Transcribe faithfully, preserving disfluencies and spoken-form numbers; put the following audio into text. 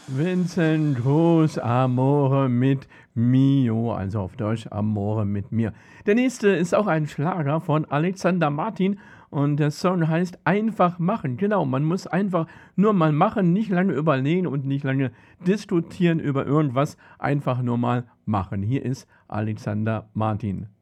Vincent Cruz, Amore mit mio, also auf Deutsch Amore mit mir. Der nächste ist auch ein Schlager von Alexander Martin und der Song heißt Einfach machen. Genau, man muss einfach nur mal machen, nicht lange überlegen und nicht lange diskutieren über irgendwas, einfach nur mal machen. Hier ist Alexander Martin.